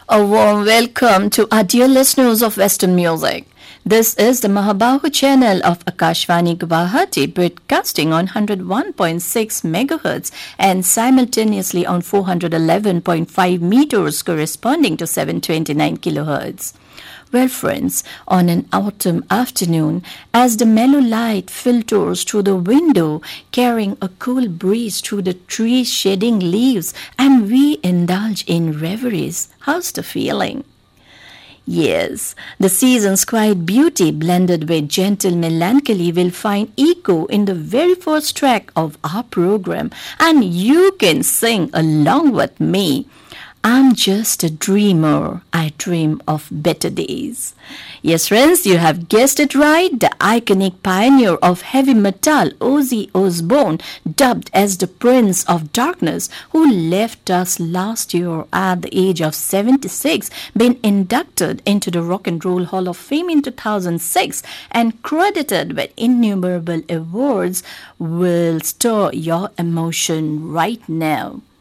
A warm welcome to our dear listeners of Western music. This is the Mahabahu channel of Akashvani Guwahati, broadcasting on 101.6 MHz and simultaneously on 411.5 meters, corresponding to 729 kHz. Well, friends, on an autumn afternoon, as the mellow light filters through the window, carrying a cool breeze through the trees shedding leaves, and we indulge in reveries, how's the feeling? Yes, the season's quiet beauty blended with gentle melancholy will find echo in the very first track of our program, and you can sing along with me. I'm just a dreamer. I dream of better days. Yes, friends, you have guessed it right. The iconic pioneer of heavy metal, Ozzy Osbourne, dubbed as the Prince of Darkness, who left us last year at the age of 76, been inducted into the Rock and Roll Hall of Fame in 2006 and credited with innumerable awards, will stir your emotion right now.